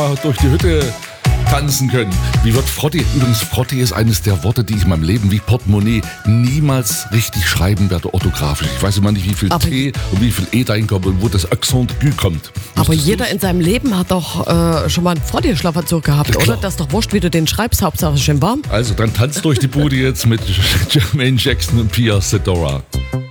durch die Hütte tanzen können. Wie wird Frotti? Übrigens, Frotti ist eines der Worte, die ich in meinem Leben wie Portemonnaie niemals richtig schreiben werde, orthografisch. Ich weiß immer nicht, wie viel T und wie viel E da hinkommt und wo das Accent aigu kommt. Aber jeder in seinem Leben hat doch schon mal einen Frotti-Schlafanzug gehabt, oder? Das ist doch wurscht, wie du den schreibst, Hauptsache schön warm. Also, dann tanzt durch die Bude jetzt mit Jermaine Jackson und Pia Sedora.